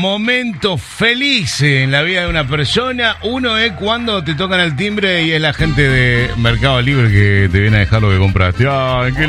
momentos felices en la vida de una persona. Uno es cuando te tocan el timbre y es la gente de Mercado Libre que te viene a dejar lo que compraste. Ay, qué